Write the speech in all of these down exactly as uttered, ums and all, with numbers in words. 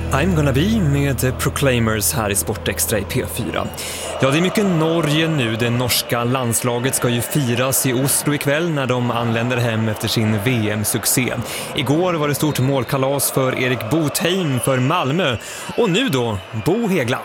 I'm gonna be med Proclaimers här i Sportextra i P fyra. Ja, det är mycket Norge nu. Det norska landslaget ska ju firas i Oslo ikväll när de anländer hem efter sin V M-succé. Igår var det stort målkalas för Erik Botheim för Malmö. Och nu då, Bo Häggland.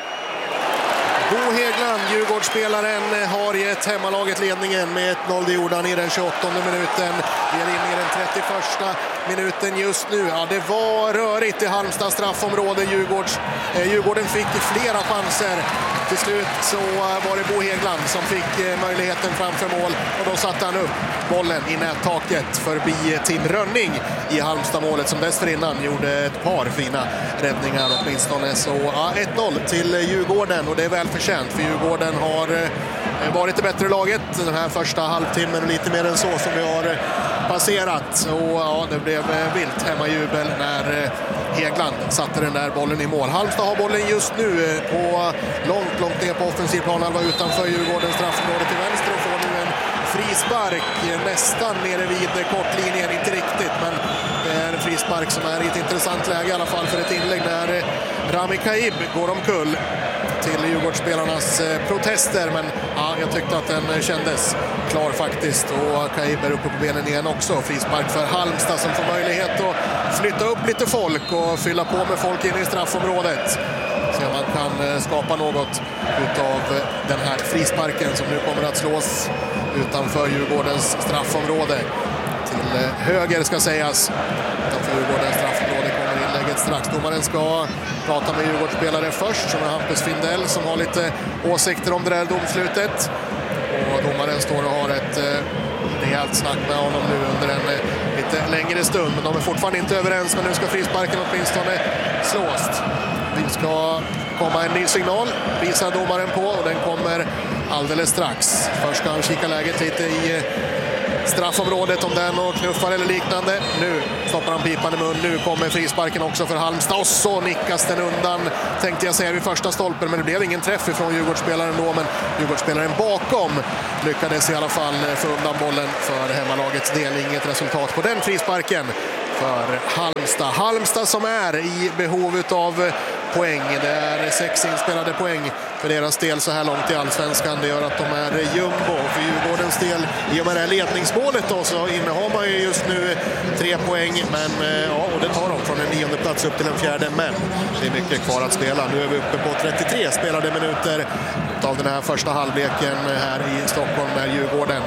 Bo Häggland, Djurgårdsspelaren, har gett hemmalaget ledningen med ett noll. Det gjorde han i den tjugoåttonde minuten. Vi är inne i den trettioförsta minuten just nu. Ja, det var rörigt i Halmstad straffområde. Djurgårds, eh, Djurgården fick flera chanser. Till slut så var det Bo Häggland som fick eh, möjligheten framför mål. Och då satte han upp bollen i nättaket förbi Tim Rönning i Halmstad-målet som dessförinnan gjorde ett par fina räddningar åtminstone. Så ja, ett noll till Djurgården och det är väl förtjänt för Djurgården har eh, varit det bättre laget den här första halvtimmen och lite mer än så som vi har eh, passerat. Och ja, det blev eh, vilt hemmajubel när eh, Häggland satte den där bollen i mål. Halmstad har bollen just nu eh, på långt, långt ner på offensiv planhalva utanför Djurgårdens straffområde till vänster och får nu en frispark nästan nere vid kortlinjen, inte riktigt, men det är en frispark som är i ett intressant läge i alla fall för ett inlägg där Rami Kaib går omkull till Djurgårdsspelarnas protester, men ja, jag tyckte att den kändes klar faktiskt och Kaib är uppe på benen igen också. Frispark för Halmstad som får möjlighet att flytta upp lite folk och fylla på med folk in i straffområdet. Så man kan skapa något utav den här frisparken som nu kommer att slås utanför Djurgårdens straffområde. Till höger ska sägas. Utanför Djurgårdens straffområde kommer inlägget strax. Domaren ska prata med Djurgårdsspelare först, som är Hampus Findell som har lite åsikter om det där domslutet. Och domaren står och har ett rejält snack med honom nu under en lite längre stund. Men de är fortfarande inte överens, men nu ska frisparken åtminstone slås. Vi ska komma en ny signal, visar domaren på, och den kommer alldeles strax. Först ska han kika läget lite i straffområdet om den och knuffar eller liknande. Nu stoppar han pipan i mun. Nu kommer frisparken också för Halmstad och så nickas den undan, tänkte jag säga, vid första stolpen, men det blev ingen träff ifrån Djurgårdsspelaren då, men Djurgårdsspelaren bakom lyckades i alla fall få undan bollen för hemmalagets del. Inget resultat på den frisparken för Halmstad. Halmstad som är i behov av poäng. Det är sex inspelade poäng för deras del så här långt i Allsvenskan. Det gör att de är jumbo. För Djurgårdens del, i och med det här ledningsmålet då, så innehar man ju just nu tre poäng. Men ja, och det tar de från en nionde plats upp till en fjärde. Men det är mycket kvar att spela. Nu är vi uppe på trettiotre spelade minuter av den här första halvleken här i Stockholm, där Djurgården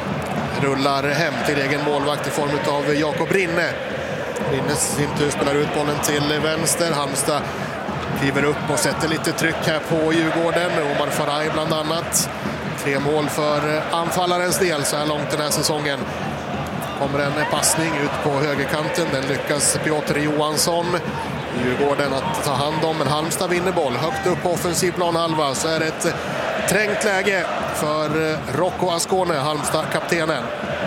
rullar hem till egen målvakt i form av Jakob Rinne. Rinne sin tur spelar ut bollen till vänster. Halmstad kliver upp och sätter lite tryck här på Djurgården. Omar Faraj bland annat. Tre mål för anfallarens del så här långt den här säsongen. Kommer en passning ut på högerkanten. Den lyckas Piotr Johansson, Djurgården, att ta hand om. Men Halmstad vinner boll högt upp på offensiv planhalva. Så är det ett trängt läge för Rocco Ascone, Halmstad-kaptenen,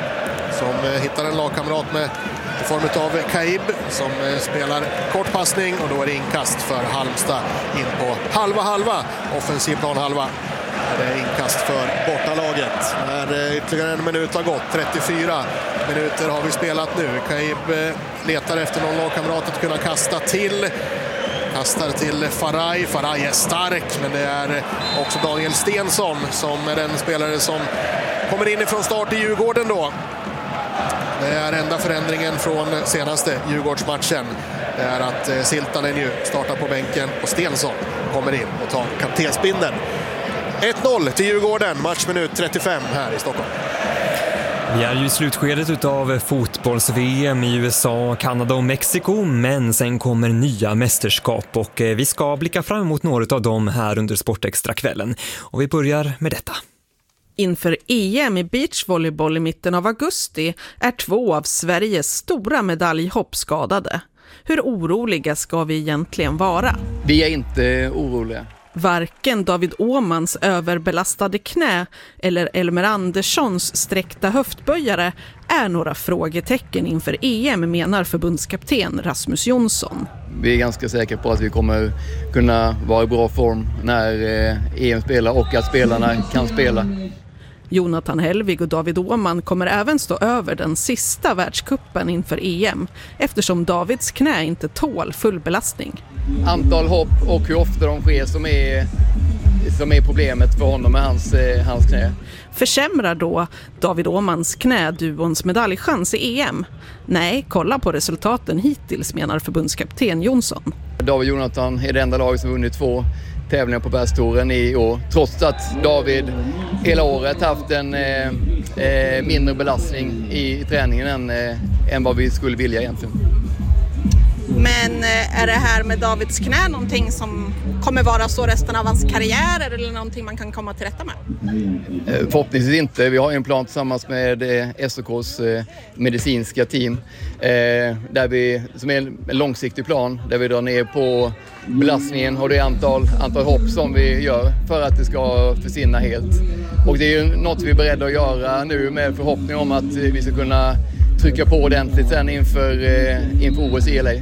som hittar en lagkamrat med i form av Kaib som spelar kortpassning, och då är det inkast för Halmstad in på halva halva, offensiv planhalva. Det är inkast för bortalaget. När ytterligare en minut har gått, trettiofyra minuter har vi spelat nu. Kaib letar efter någon lagkamrat att kunna kasta till. Kastar till Faraj. Faraj är stark, men det är också Daniel Stensson som är den spelare som kommer in ifrån start i Djurgården då. Det är enda förändringen från senaste Djurgårdsmatchen. Det är att Siltanen ju startar på bänken och Stensson kommer in och tar kaptensbindeln. ett noll till Djurgården, matchminut trettiofem här i Stockholm. Vi är ju i slutskedet av fotbolls-V M i U S A, Kanada och Mexiko, men sen kommer nya mästerskap och vi ska blicka fram emot några av dem här under Sportextra-kvällen. Och vi börjar med detta. Inför E M i beachvolleyboll i mitten av augusti är två av Sveriges stora medaljhopp skadade. Hur oroliga ska vi egentligen vara? Vi är inte oroliga. Varken David Åmans överbelastade knä eller Elmer Anderssons sträckta höftböjare är några frågetecken inför E M, menar förbundskapten Rasmus Jonsson. Vi är ganska säkra på att vi kommer kunna vara i bra form när E M spelar och att spelarna kan spela. Jonathan Helvig och David Åhman kommer även stå över den sista världskuppen inför E M eftersom Davids knä inte tål full belastning. Antal hopp och hur ofta de sker som är, som är problemet för honom med hans, eh, hans knä. Försämrar då David Åhmans knä duons medaljchans i E M? Nej, kolla på resultaten hittills, menar förbundskapten Jonsson. David Jonathan är det enda laget som vunnit två tävlingar på världstouren i år. Trots att David hela året haft en eh, eh, mindre belastning i, i träningen än, eh, än vad vi skulle vilja egentligen. Men är det här med Davids knä någonting som kommer vara så resten av hans karriär eller någonting man kan komma till rätta med? Förhoppningsvis inte. Vi har en plan tillsammans med S O K:s medicinska team där vi, som är en långsiktig plan där vi drar ner på belastningen och det antal, antal hopp som vi gör för att det ska försvinna helt. Och det är ju något vi är beredda att göra nu med förhoppning om att vi ska kunna trycka på ordentligt sen inför, inför O S i L A.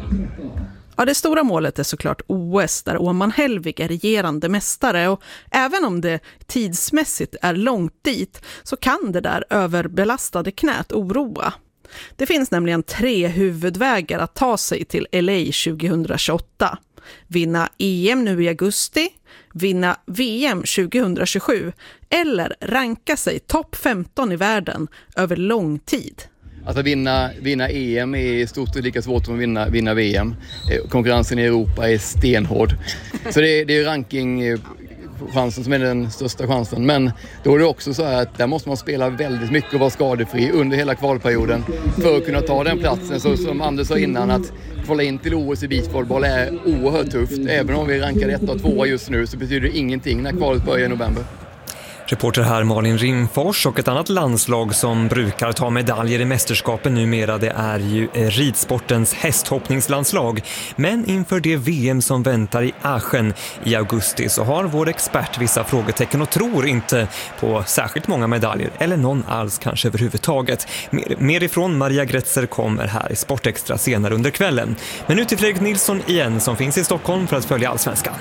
Ja, det stora målet är såklart O S där Åhman Helvig är regerande mästare och även om det tidsmässigt är långt dit så kan det där överbelastade knät oroa. Det finns nämligen tre huvudvägar att ta sig till L A tjugohundratjugoåtta. Vinna E M nu i augusti, vinna V M tjugohundratjugosju eller ranka sig topp femton i världen över lång tid. Alltså vinna, vinna E M är stort och lika svårt som att vinna, vinna V M. Konkurrensen i Europa är stenhård. Så det är, det är rankingchansen som är den största chansen. Men då är det också så här att där måste man spela väldigt mycket och vara skadefri under hela kvalperioden för att kunna ta den platsen. Så som Anders sa innan, att kvala in till O S i beachvolleyboll är oerhört tufft. Även om vi rankar ett och tvåa just nu så betyder det ingenting när kvalet börjar i november. Reporter här Malin Rimfors, och ett annat landslag som brukar ta medaljer i mästerskapen numera, det är ju ridsportens hästhoppningslandslag. Men inför det V M som väntar i Aachen i augusti så har vår expert vissa frågetecken och tror inte på särskilt många medaljer, eller någon alls kanske överhuvudtaget. Mer, mer ifrån Maria Gretzer kommer här i Sportextra senare under kvällen. Men nu till Fredrik Nilsson igen som finns i Stockholm för att följa allsvenskan.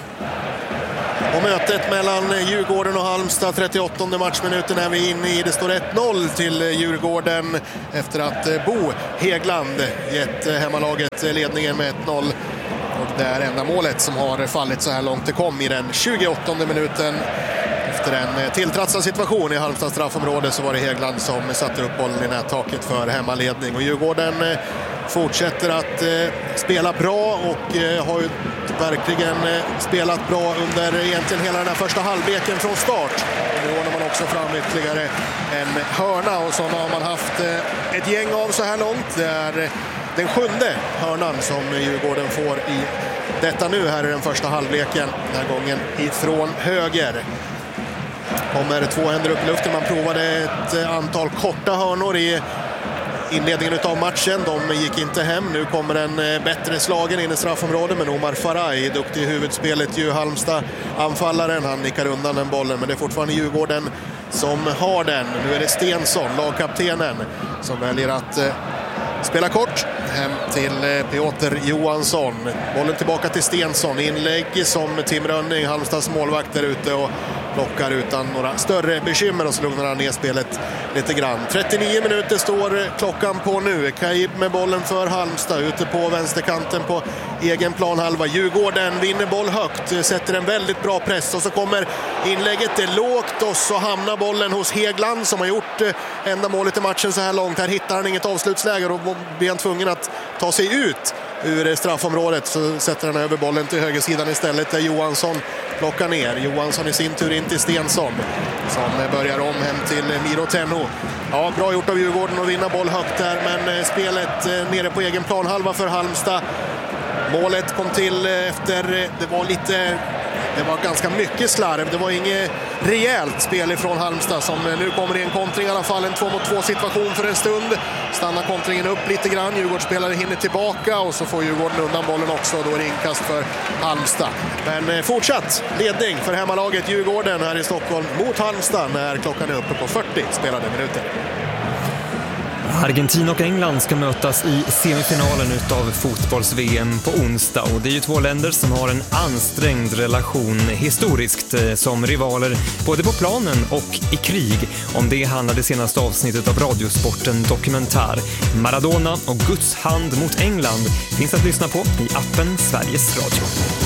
Och mötet mellan Djurgården och Halmstad, trettioåttonde matchminuten är vi inne i. Det står ett noll till Djurgården efter att Bo Hegland gett hemmalaget ledningen med ett noll. Och det är enda målet som har fallit så här långt. Det kom i den tjugoåttonde minuten. Efter en tilltratsad situation i Halmstads straffområde så var det Hegland som satte upp bollen i nättaket för hemmaledning. Och Djurgården fortsätter att eh, spela bra och eh, har ju verkligen eh, spelat bra under egentligen hela den här första halvleken från start. Och nu ordnar man också fram ytterligare en hörna och sådana har man haft eh, ett gäng av så här långt. Det är eh, den sjunde hörnan som Djurgården får i detta nu här i den första halvleken. Den här gången ifrån höger. Kommer två händer upp i luften. Man provade ett antal korta hörnor i inledningen av matchen. De gick inte hem. Nu kommer en bättre slagen in i straffområdet, men Omar Faraj, duktig i huvudspelet, ju Halmstad anfallaren. Han nickar undan den bollen, men det är fortfarande Djurgården som har den. Nu är det Stensson, lagkaptenen, som väljer att eh, spela kort hem till eh, Piotr Johansson. Bollen tillbaka till Stensson. Inlägg som Tim Rönning, Halmstads målvakt, där ute och plockar utan några större bekymmer, och så lugnar han ner spelet lite grann. trettionio minuter står klockan på nu. Kaib med bollen för Halmstad ute på vänsterkanten på egen planhalva. Djurgården vinner boll högt, sätter en väldigt bra press, och så kommer inlägget, det är lågt, och så hamnar bollen hos Hegland som har gjort enda målet i matchen så här långt. Här hittar han inget avslutsläge och blir han tvungen att ta sig ut ur straffområdet, så sätter han över bollen till högersidan istället där Johansson plockar ner. Johansson i sin tur in till Stensson som börjar om hem till Miro Tenno. Ja, bra gjort av Djurgården att vinna boll högt där, men spelet nere på egen planhalva för Halmstad. Målet kom till efter, det var lite, det var ganska mycket slarv. Det var inget rejält spel ifrån Halmstad, som nu kommer i en kontring i alla fall, en två mot två situation för en stund. Stannar kontringen upp lite grann, Djurgårdsspelare hinner tillbaka och så får Djurgården undan bollen också, då är det inkast för Halmstad. Men fortsatt ledning för hemmalaget Djurgården här i Stockholm mot Halmstad när klockan är uppe på fyrtio spelade minuter. Argentina och England ska mötas i semifinalen utav fotbolls-V M på onsdag. Och det är ju två länder som har en ansträngd relation historiskt som rivaler både på planen och i krig. Om det handlar det senaste avsnittet av Radiosporten Dokumentär. Maradona och Guds hand mot England finns att lyssna på i appen Sveriges Radio.